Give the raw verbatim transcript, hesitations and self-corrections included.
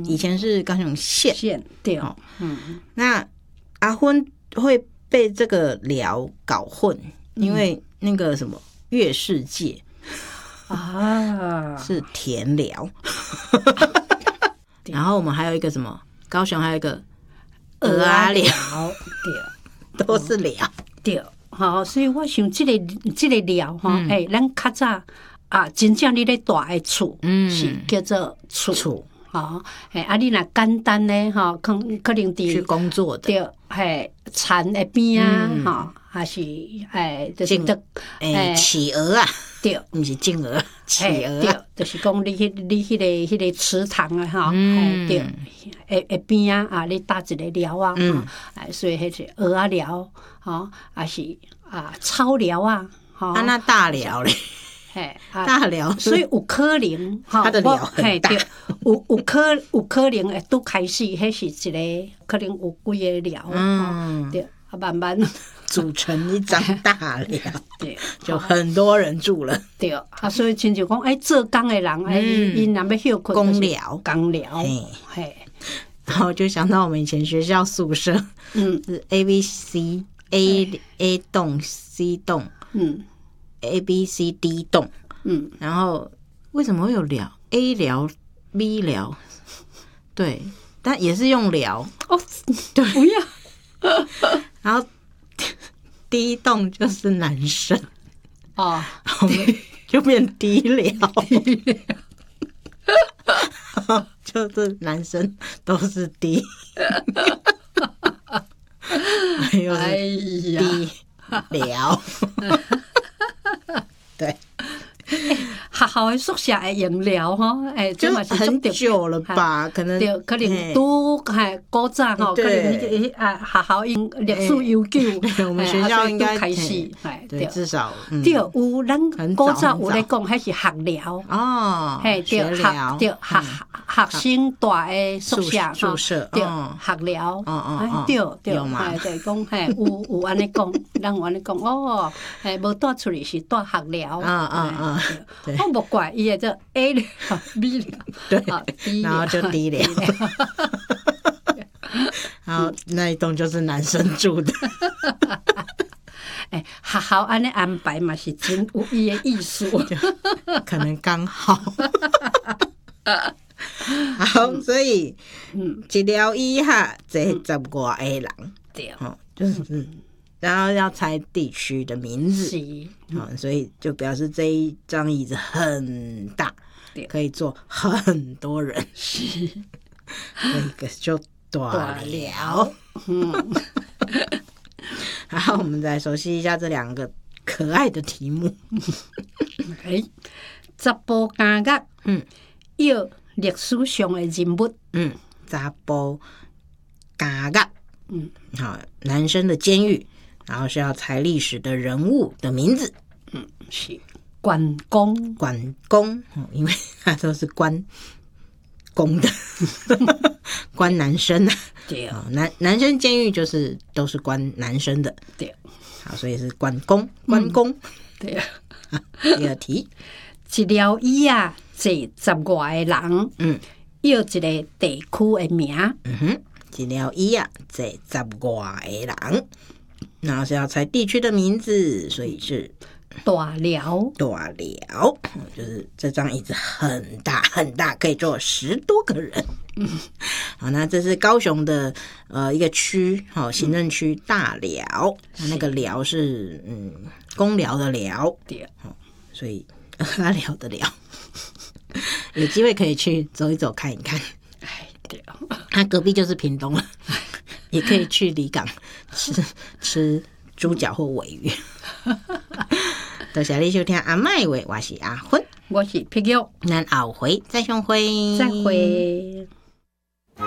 以前是高雄县县对， 哦， 嗯， 那阿昏会被这个寮搞混，因为那个什么月世界啊是田寮，然后我们还有一个什么高雄还有一个鹅啊寮， 对， 都是寮， 对，好，所以我想这个这个寮哈， 嗯哎，咱较早啊，真正你咧住的厝， 嗯是叫做厝。 厝吼，嘿，啊，你若简单咧，吼，可可能去伫工作的， 对，嘿，田的边啊， 嗯吼，还是诶，就是进得诶企鹅啊， 对， 不是进鹅，企嘿，对鹅啊，， 就是讲你迄你迄个迄个池塘啊，吼， 嗯嘿，对，诶诶边啊，啊，你搭一个寮啊， 嗯吼，哎，所以迄是鹅啊寮，吼，还是啊草寮啊，吼， 啊那大寮嘞， 嘿，啊。 大寮是， 所以有可能，哈， 它的寮我很大嘿对，有有可有可能会拄开始，迄是一个可能有几个寮， 嗯吼对，啊慢慢组成一张大寮， 对就很多人住了， 对，啊所以亲像讲，哎，做工的人，哎，因因若要休困， 公寮公寮， 嘿嘿， 然后就想到我们以前学校宿舍嗯是 A B C A A 栋 C 栋嗯 A B C D 栋， 嗯， 然后为什么会有寮 A 寮 B 寮？对，但也是用寮， 哦，对，不要， 然后第一栋就是男生， 哦， 我们就变低寮，就是男生都是低，又哎是呀， 低寮，对。 学校的宿舍会用寮吼，哎，这就嘛是很足特别久了吧？可能对，可能嘿拄还古早吼，可能对迄个啊学校因历史悠久， 对我们嘿学校啊所以应该拄开始嘿， 哎， 对， 对至少嗯对，有咱很古早很早早有咧讲，迄是学寮， 哦， 嘿，对， 学学寮对学学生住的宿舍宿宿吼舍对嗯， 学寮， 嗯嗯嗯哎对对， 有嘛哎对，讲嘿有有安尼讲，咱有安尼讲哦，哎，无带出去是带学寮， 嗯嗯嗯哎对我无怪伊会做 A 寮 B 寮， 对啊 D 然后就低寮，然后那一栋就是男生住的， 哎，学校安尼安排嘛是真有伊的意思。 可能刚好。好，所以嗯， 一寮以下这十外个人， 对， 哦，就是嗯，然后要猜地区的名字， 是， 好，所以就表示这一张椅子很大对， 可以坐很多人， 是， 那个就大大了了。嗯， 好，我们再熟悉一下这两个可爱的题目。 哎，十步家乐， 嗯， 要历史上的人物， 嗯，查甫家乐， 嗯， 好，男生的监狱，然后是要猜历史的人物的名字。 嗯，是关公， 关公，哦因为他都是关公的，关男生啊。 对好，男男生监狱就是都是关男生的， 对好，所以是关公，关公。 对， 第二题， 一条椅啊，坐十外个人， 嗯要一个地区的名， 嗯哼，一条椅啊，这十外个人，然后是要猜地区的名字，所以是大寮， 大寮，就是这张椅子很大很大，可以坐十多个人。嗯，好，那这是高雄的呃一个区，好、行政区大寮，那那个寮是嗯公寮的寮， 对， 所以阿寮的寮，有机会可以去走一走看一看。 哎，对， 它隔壁就是屏东了，也可以去离港吃吃猪脚或尾鱼。多谢你收听阿麦话，我是阿芬， 我是皮玉， 咱后回再相会， 再会。